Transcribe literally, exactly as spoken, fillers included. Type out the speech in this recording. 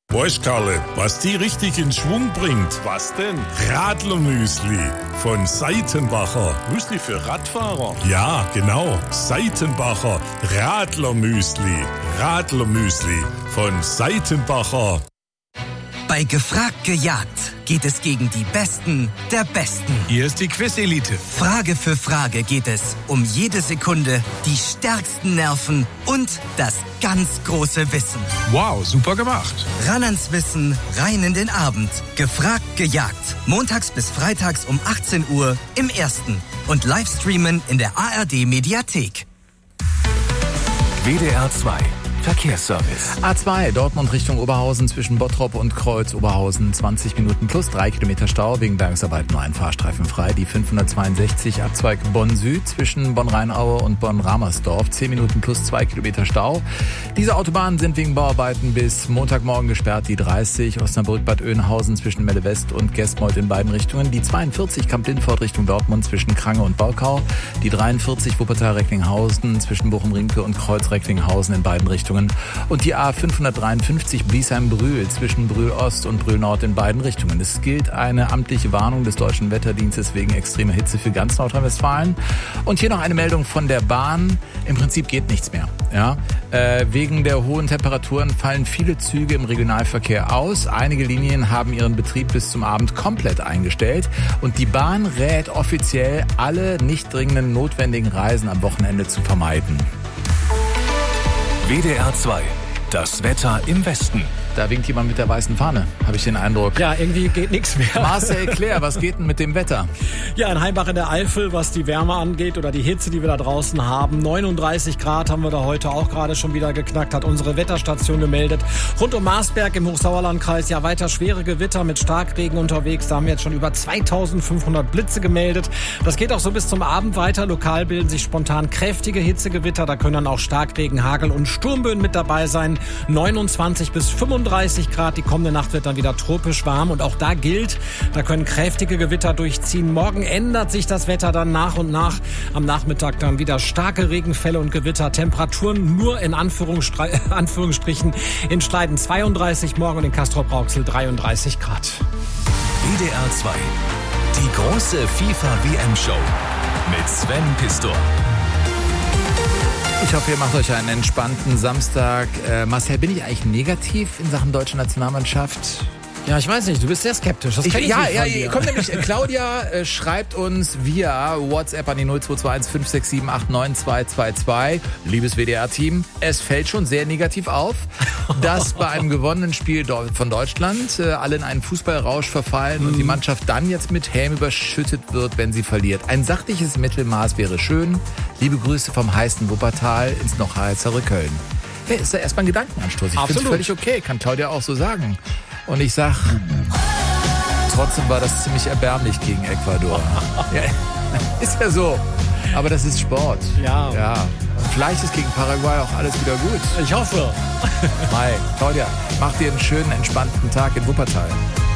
Weißt, Karle, was die richtig in Schwung bringt? Was denn? Radlermüsli von Seitenbacher. Müsli für Radfahrer? Ja, genau. Seitenbacher Radlermüsli. Radlermüsli von Seitenbacher. Bei Gefragt gejagt geht es gegen die Besten der Besten. Hier ist die Quiz-Elite. Frage für Frage geht es um jede Sekunde, die stärksten Nerven und das ganz große Wissen. Wow, super gemacht. Ran ans Wissen, rein in den Abend. Gefragt gejagt. Montags bis freitags um achtzehn Uhr im Ersten. Und Livestreamen in der A R D-Mediathek. W D R zwei Verkehrsservice. A zwei, Dortmund Richtung Oberhausen zwischen Bottrop und Kreuz Oberhausen. zwanzig Minuten plus drei Kilometer Stau. Wegen Bergungsarbeiten nur ein Fahrstreifen frei. Die fünfhundertzweiundsechzig Abzweig Bonn-Süd zwischen Bonn-Rheinaue und Bonn-Ramersdorf. zehn Minuten plus zwei Kilometer Stau. Diese Autobahnen sind wegen Bauarbeiten bis Montagmorgen gesperrt. Die dreißig Osnabrück-Bad Oeynhausen zwischen Melle West und Gestmold in beiden Richtungen. Die zweiundvierzig Kamp-Lindfort Richtung Dortmund zwischen Krange und Borkau. Die dreiundvierzig Wuppertal-Recklinghausen zwischen Bochum-Rinke und Kreuz-Recklinghausen in beiden Richtungen. Und die A fünfhundertdreiundfünfzig Bliesheim-Brühl zwischen Brühl-Ost und Brühl-Nord in beiden Richtungen. Es gilt eine amtliche Warnung des Deutschen Wetterdienstes wegen extremer Hitze für ganz Nordrhein-Westfalen. Und hier noch eine Meldung von der Bahn. Im Prinzip geht nichts mehr. Ja? Äh, wegen der hohen Temperaturen fallen viele Züge im Regionalverkehr aus. Einige Linien haben ihren Betrieb bis zum Abend komplett eingestellt. Und die Bahn rät offiziell, alle nicht dringenden notwendigen Reisen am Wochenende zu vermeiden. W D R zwei, das Wetter im Westen. Da winkt jemand mit der weißen Fahne, habe ich den Eindruck. Ja, irgendwie geht nichts mehr. Marcel, erklär, was geht denn mit dem Wetter? Ja, in Heimbach in der Eifel, was die Wärme angeht oder die Hitze, die wir da draußen haben. neununddreißig Grad haben wir da heute auch gerade schon wieder geknackt, hat unsere Wetterstation gemeldet. Rund um Marsberg im Hochsauerlandkreis ja weiter schwere Gewitter mit Starkregen unterwegs. Da haben wir jetzt schon über zweitausendfünfhundert Blitze gemeldet. Das geht auch so bis zum Abend weiter. Lokal bilden sich spontan kräftige Hitzegewitter. Da können dann auch Starkregen, Hagel und Sturmböen mit dabei sein. neunundzwanzig bis fünfunddreißig Grad. Die kommende Nacht wird dann wieder tropisch warm. Und auch da gilt, da können kräftige Gewitter durchziehen. Morgen ändert sich das Wetter dann nach und nach. Am Nachmittag dann wieder starke Regenfälle und Gewitter. Temperaturen nur in Anführungsstri- Anführungsstrichen in Schleiden zweiunddreißig, morgen und in Castrop-Rauxel dreiunddreißig Grad. W D R zwei, die große FIFA-W M-Show mit Sven Pistor. Ich hoffe, ihr macht euch einen entspannten Samstag. Äh, Marcel, bin ich eigentlich negativ in Sachen deutsche Nationalmannschaft? Ja, ich weiß nicht, du bist sehr skeptisch. Das kenn ich ja, nicht ja, von dir. kommt nämlich, Claudia äh, schreibt uns via WhatsApp an die null zwei zwei eins fünf sechs sieben acht neun zwei zwei zwei. Liebes W D R-Team, es fällt schon sehr negativ auf, dass bei einem gewonnenen Spiel von Deutschland äh, alle in einen Fußballrausch verfallen und die Mannschaft dann jetzt mit Häme überschüttet wird, wenn sie verliert. Ein sachliches Mittelmaß wäre schön. Liebe Grüße vom heißen Wuppertal ins noch heißere Köln. Hey, ist ja erstmal ein Gedankenanstoß. Ich finde es völlig okay, kann Claudia auch so sagen. Und ich sag, trotzdem war das ziemlich erbärmlich gegen Ecuador. Ja, ist ja so. Aber das ist Sport. Ja. ja. Und vielleicht ist gegen Paraguay auch alles wieder gut. Ich hoffe. Mai, Claudia, mach dir einen schönen, entspannten Tag in Wuppertal.